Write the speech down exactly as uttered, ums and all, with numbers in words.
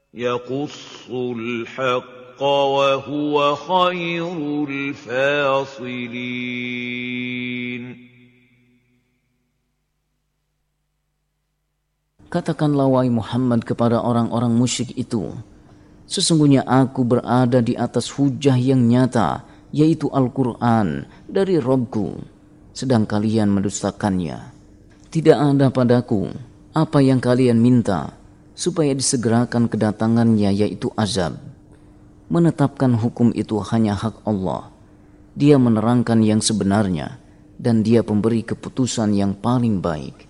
يقص الحق وهو خير الفاصلين. Katakanlah wahai Muhammad kepada orang-orang musyrik itu, sesungguhnya aku berada di atas hujah yang nyata, yaitu Al-Quran dari Rabbku, sedang kalian mendustakannya. Tidak ada padaku apa yang kalian minta, supaya disegerakan kedatangannya, yaitu azab. Menetapkan hukum itu hanya hak Allah. Dia menerangkan yang sebenarnya, dan Dia pemberi keputusan yang paling baik.